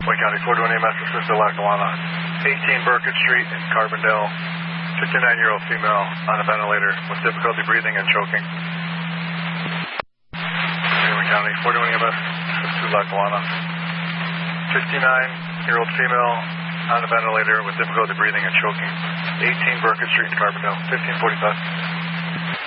Wayne County 420 EMS, assist Lackawanna. 18 Burkett Street in Carbondale. 59-year-old female on a ventilator with difficulty breathing and choking. Wayne County 420 EMS, assist Lackawanna. 59-year-old female on a ventilator with difficulty breathing and choking. 18 Burkett Street in Carbondale. 1545.